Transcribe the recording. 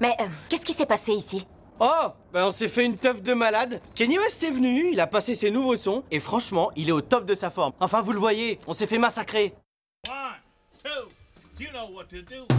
Mais qu'est-ce qui s'est passé ici? Oh, ben on s'est fait une teuf de malade. Kenny West est venu, il a passé ses nouveaux sons, et franchement, il est au top de sa forme. Enfin, vous le voyez, on s'est fait massacrer. 1, 2, you know what to do.